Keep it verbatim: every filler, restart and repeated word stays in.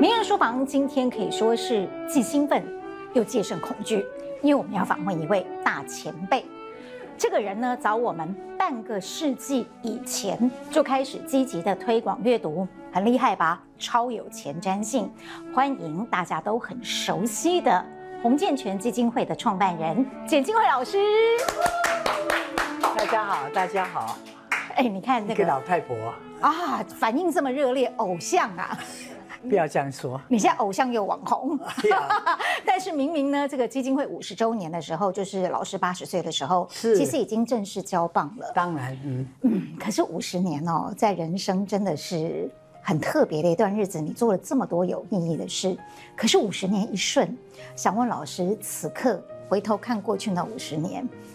名人书房今天可以说是既兴奋又戒慎恐惧，因为我们要访问一位大前辈。这个人呢，早我们半个世纪以前就开始积极的推广阅读，很厉害吧？超有前瞻性。欢迎大家都很熟悉的洪建全基金会的创办人简金惠老师。 大家好，大家好。 哎，你看那个一个老太婆啊，反应这么热烈，偶像啊！ 不要这样说， 你现在偶像又网红， 哎呀但是明明呢，这个基金会五十周年的时候，就是老师八十岁的时候， 是其实已经正式交棒了。 当然，嗯嗯，可是五十年哦，在人生真的是很特别的一段日子，你做了这么多有意义的事。可是五十年一瞬，想问老师，此刻回头看过去那五十年，